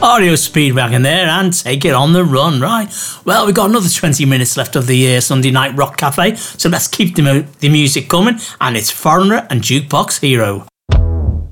REO Speedwagon there and Take It on the Run, right? Well, we've got another 20 minutes left of the Sunday Night Rock Cafe, so let's keep the music coming, and it's Foreigner and Jukebox Hero.